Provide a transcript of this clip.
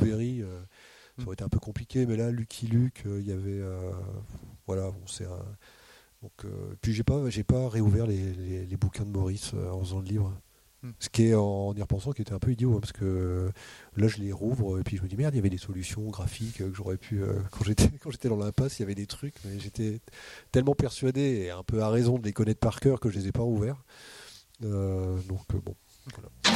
Berry, ça aurait été un peu compliqué, mais là, Lucky Luke, il y avait... voilà, bon, c'est un... Donc, puis j'ai pas réouvert les bouquins de Maurice en faisant le livre. Ce qui est, en y repensant, qui était un peu idiot, hein, parce que là je les rouvre et puis je me dis merde, il y avait des solutions graphiques que j'aurais pu quand j'étais dans l'impasse, il y avait des trucs, mais j'étais tellement persuadé et un peu à raison de les connaître par cœur que je les ai pas rouverts. Donc bon, voilà.